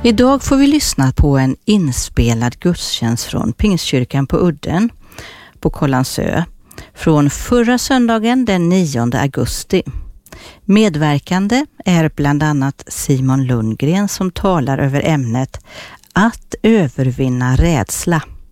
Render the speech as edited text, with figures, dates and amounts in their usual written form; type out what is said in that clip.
Idag får vi lyssna på en inspelad gudstjänst från Pingstkyrkan på Udden på Kållandsö från förra söndagen den 9 augusti. Medverkande är bland annat Simon Lundgren som talar över ämnet att övervinna rädsla.